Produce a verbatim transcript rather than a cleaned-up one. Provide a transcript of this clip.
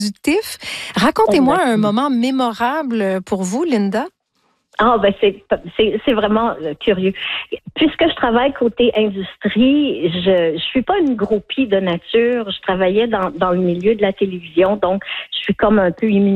du T I F. Racontez-moi Exactement. un moment mémorable pour vous, Linda. Ah, ben c'est, c'est, c'est vraiment euh, curieux. Puisque je travaille côté industrie, je je suis pas une groupie de nature. Je travaillais dans, dans le milieu de la télévision, donc je suis comme un peu immunisée